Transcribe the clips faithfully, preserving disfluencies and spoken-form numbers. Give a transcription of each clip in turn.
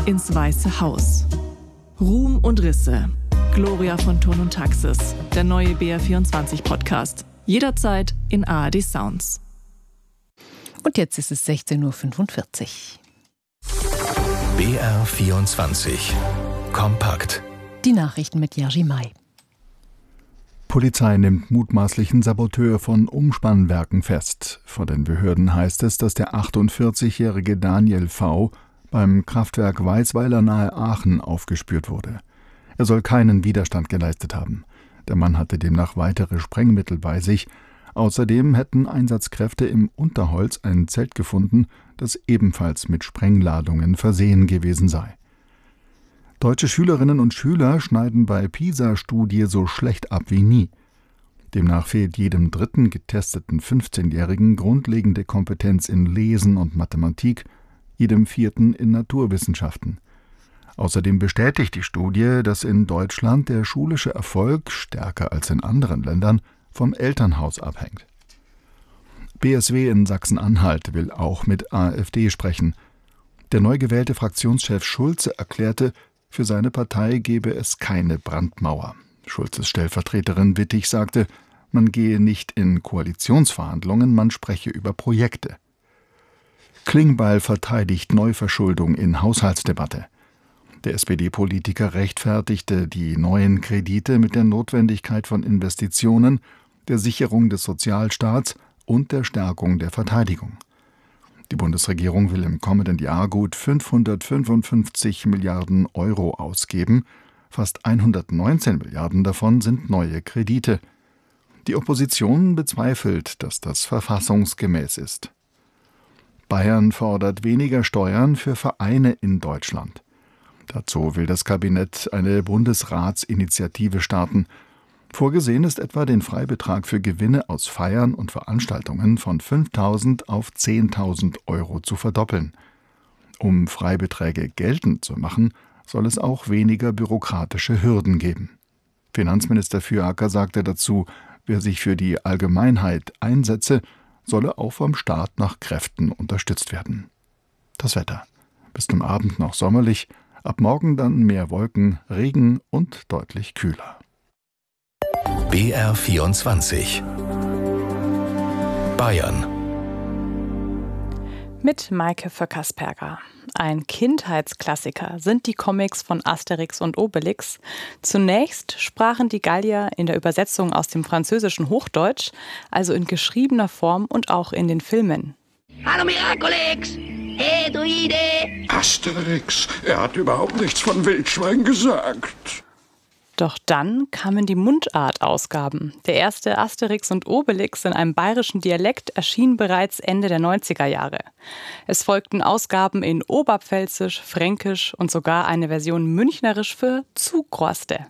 ins Weiße Haus. Ruhm und Risse. Gloria von Thurn und Taxis. Der neue B R vierundzwanzig Podcast. Jederzeit in A R D Sounds. Und jetzt ist es sechzehn Uhr fünfundvierzig. B R vierundzwanzig. Kompakt. Die Nachrichten mit Jerzy May. Polizei nimmt mutmaßlichen Saboteur von Umspannwerken fest. Von den Behörden heißt es, dass der achtundvierzigjährige Daniel V. beim Kraftwerk Weisweiler nahe Aachen aufgespürt wurde. Er soll keinen Widerstand geleistet haben. Der Mann hatte demnach weitere Sprengmittel bei sich. Außerdem hätten Einsatzkräfte im Unterholz ein Zelt gefunden, das ebenfalls mit Sprengladungen versehen gewesen sei. Deutsche Schülerinnen und Schüler schneiden bei PISA-Studie so schlecht ab wie nie. Demnach fehlt jedem dritten getesteten fünfzehnjährigen grundlegende Kompetenz in Lesen und Mathematik, jedem vierten in Naturwissenschaften. Außerdem bestätigt die Studie, dass in Deutschland der schulische Erfolg stärker als in anderen Ländern vom Elternhaus abhängt. B S W in Sachsen-Anhalt will auch mit AfD sprechen. Der neu gewählte Fraktionschef Schulze erklärte, für seine Partei gebe es keine Brandmauer. Schulzes Stellvertreterin Wittig sagte, man gehe nicht in Koalitionsverhandlungen, man spreche über Projekte. Klingbeil verteidigt Neuverschuldung in Haushaltsdebatte. Der S P D-Politiker rechtfertigte die neuen Kredite mit der Notwendigkeit von Investitionen, der Sicherung des Sozialstaats und der Stärkung der Verteidigung. Die Bundesregierung will im kommenden Jahr gut fünfhundertfünfundfünfzig Milliarden Euro ausgeben. Fast hundertneunzehn Milliarden davon sind neue Kredite. Die Opposition bezweifelt, dass das verfassungsgemäß ist. Bayern fordert weniger Steuern für Vereine in Deutschland. Dazu will das Kabinett eine Bundesratsinitiative starten. Vorgesehen ist etwa, den Freibetrag für Gewinne aus Feiern und Veranstaltungen von fünftausend auf zehntausend Euro zu verdoppeln. Um Freibeträge geltend zu machen, soll es auch weniger bürokratische Hürden geben. Finanzminister Füracker sagte dazu, wer sich für die Allgemeinheit einsetze, solle auch vom Staat nach Kräften unterstützt werden. Das Wetter. Bis zum Abend noch sommerlich, ab morgen dann mehr Wolken, Regen und deutlich kühler. B R vierundzwanzig. Bayern. Mit Maike Vöckersperger. Ein Kindheitsklassiker sind die Comics von Asterix und Obelix. Zunächst sprachen die Gallier in der Übersetzung aus dem französischen Hochdeutsch, also in geschriebener Form und auch in den Filmen. Hallo Miraculix! Hey, du Idee! Asterix, er hat überhaupt nichts von Wildschwein gesagt. Doch dann kamen die Mundartausgaben. Der erste Asterix und Obelix in einem bayerischen Dialekt erschien bereits Ende der neunziger Jahre. Es folgten Ausgaben in Oberpfälzisch, Fränkisch und sogar eine Version münchnerisch für Zugroste.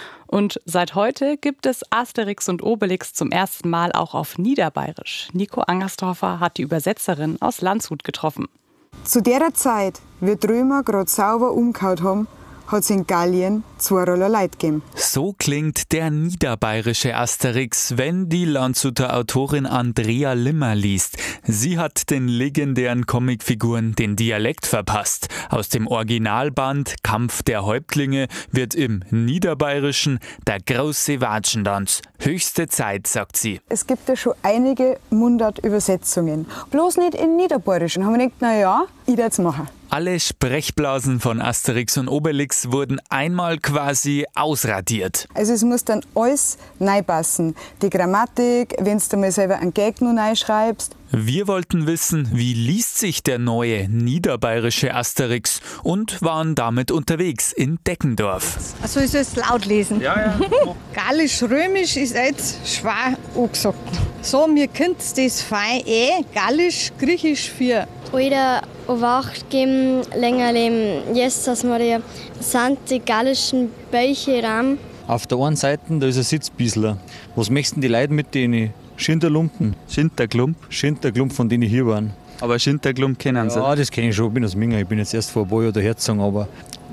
Und seit heute gibt es Asterix und Obelix zum ersten Mal auch auf Niederbayerisch. Nico Angersdorfer hat die Übersetzerin aus Landshut getroffen. Zu der Zeit, wie die Römer gerade sauber umgehauen haben, hat es in Gallien zwei Roller Leute gegeben. So klingt der niederbayerische Asterix, wenn die Landshuter Autorin Andrea Limmer liest. Sie hat den legendären Comicfiguren den Dialekt verpasst. Aus dem Originalband Kampf der Häuptlinge wird im Niederbayerischen der große Watschentanz. Höchste Zeit, sagt sie. Es gibt ja schon einige Mundartübersetzungen. Bloß nicht in Niederbayerischen. Haben wir gedacht, na ja, ich werde es machen. Alle Sprechblasen von Asterix und Obelix wurden einmal quasi ausradiert. Also es muss dann alles neu passen. Die Grammatik, wenn du mal selber einen Gag noch neu schreibst. Wir wollten wissen, wie liest sich der neue niederbayerische Asterix und waren damit unterwegs in Deckendorf. Also ist es laut lesen. Ja, ja. Gallisch-Römisch ist jetzt schwer angesagt. So, wir können das fein eh, Gallisch-Griechisch für. Oder Wacht geben, länger leben. Jesus Maria, sind die gallischen Bäuche ram. Auf der einen Seite, da ist ein Sitzbissler. Was möchten die Leute mit denen? Schinterlumpen. Schinterklump? Schinterklump, von denen hier waren. Aber Schinterklump kennen Sie? Ja, das kenne ich schon. Ich bin aus Minga. Ich bin jetzt erst vor ein paar Jahren daher gezogen, aber...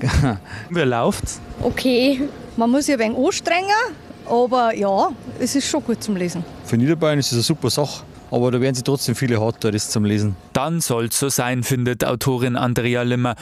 Wie läuft's? Okay. Man muss sich ein wenig anstrengen, aber ja, es ist schon gut zum Lesen. Für Niederbayern ist es eine super Sache. Aber da werden sie trotzdem viele hart, da das zum Lesen. Dann soll's so sein, findet Autorin Andrea Limmer.